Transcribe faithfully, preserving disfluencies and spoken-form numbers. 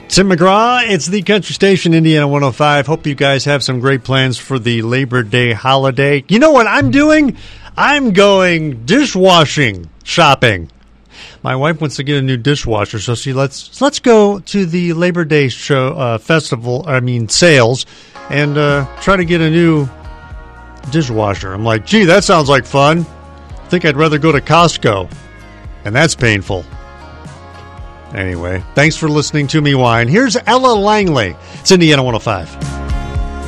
Tim McGraw, it's the Country Station, Indiana one oh five. Hope you guys have some great plans for the Labor Day holiday. You know what I'm doing? I'm going dishwashing shopping. My wife wants to get a new dishwasher, so she let's so let's go to the Labor Day show uh, festival. I mean sales, and uh, try to get a new dishwasher. I'm like, gee, that sounds like fun. I think I'd rather go to Costco, and that's painful. Anyway, thanks for listening to me whine. Here's Ella Langley. It's Indiana one oh five.